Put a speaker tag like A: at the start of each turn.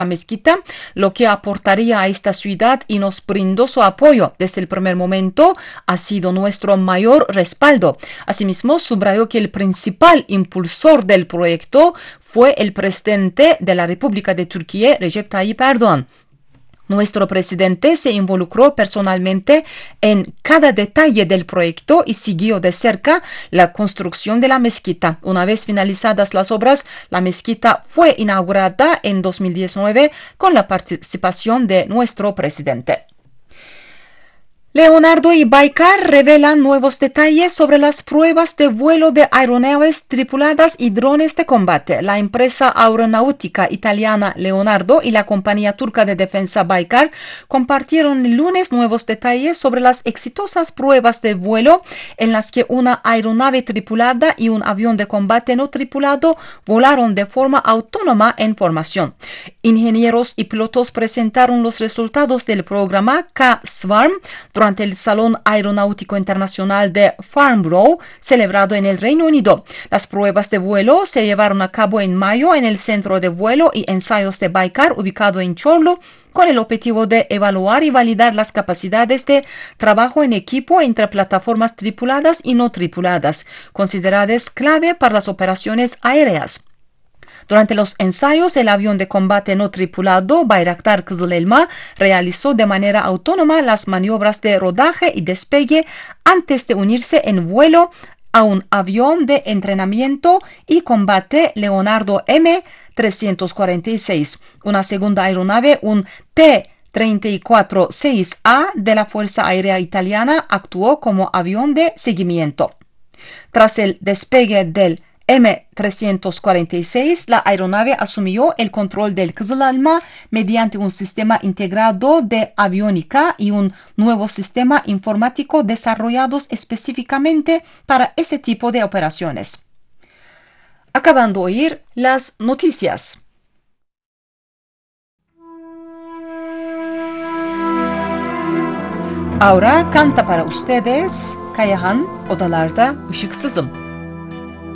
A: mezquita, lo que aportaría a esta ciudad y nos brindó su apoyo desde el primer momento, ha sido nuestro mayor respaldo. Asimismo, subrayó que el principal impulsor del proyecto fue el presidente de la República de Turquía, Recep Tayyip Erdoğan. Nuestro presidente se involucró personalmente en cada detalle del proyecto y siguió de cerca la construcción de la mezquita. Una vez finalizadas las obras, la mezquita fue inaugurada en 2019 con la participación de nuestro presidente. Leonardo y Baykar revelan nuevos detalles sobre las pruebas de vuelo de aeronaves tripuladas y drones de combate. La empresa aeronáutica italiana Leonardo y la compañía turca de defensa Baykar compartieron el lunes nuevos detalles sobre las exitosas pruebas de vuelo en las que una aeronave tripulada y un avión de combate no tripulado volaron de forma autónoma en formación. Ingenieros y pilotos presentaron los resultados del programa K-SWARM durante el Salón Aeronáutico Internacional de Farnborough, celebrado en el Reino Unido. Las pruebas de vuelo se llevaron a cabo en mayo en el Centro de Vuelo y Ensayos de Baykar, ubicado en Chorlu, con el objetivo de evaluar y validar las capacidades de trabajo en equipo entre plataformas tripuladas y no tripuladas, consideradas clave para las operaciones aéreas. Durante los ensayos, el avión de combate no tripulado Bayraktar Kızıl Elma realizó de manera autónoma las maniobras de rodaje y despegue antes de unirse en vuelo a un avión de entrenamiento y combate Leonardo M-346. Una segunda aeronave, un P-34-6A de la Fuerza Aérea Italiana, actuó como avión de seguimiento. Tras el despegue del M-346, la aeronave asumió el control del Kızıl Elma mediante un sistema integrado de aviónica y un nuevo sistema informático desarrollados específicamente para ese tipo de operaciones. Acaban de oír las noticias. Ahora canta para ustedes Kayahan Odalarda Işıksızım.